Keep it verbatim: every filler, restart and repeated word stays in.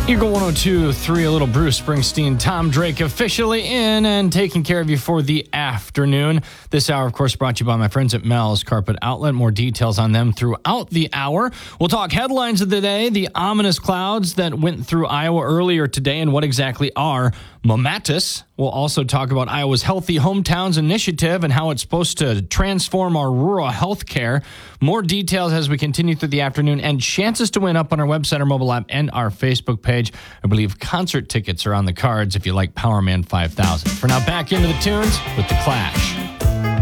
Eagle one oh two point three, a little Bruce Springsteen, Tom Drake officially in and taking care of you for the afternoon. This hour, of course, brought to you by my friends at Mel's Carpet Outlet. More details on them throughout the hour. We'll talk headlines of the day, the ominous clouds that went through Iowa earlier today, and what exactly are momatus. We'll also talk about Iowa's Healthy Hometowns Initiative and how it's supposed to transform our rural health care. More details as we continue through the afternoon, and chances to win up on our website, our mobile app, and our Facebook page. I believe concert tickets are on the cards if you like Power Man five thousand. For now, back into the tunes with The Clash.